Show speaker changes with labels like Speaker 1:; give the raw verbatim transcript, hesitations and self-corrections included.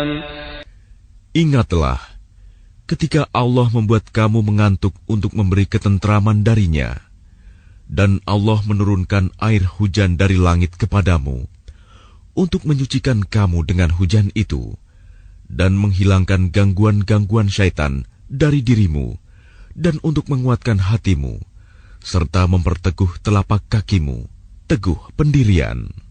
Speaker 1: Ingatlah, ketika Allah membuat kamu mengantuk untuk memberi ketentraman darinya, dan Allah menurunkan air hujan dari langit kepadamu, untuk menyucikan kamu dengan hujan itu, dan menghilangkan gangguan-gangguan syaitan dari dirimu, dan untuk menguatkan hatimu, serta memperteguh telapak kakimu, teguh pendirian.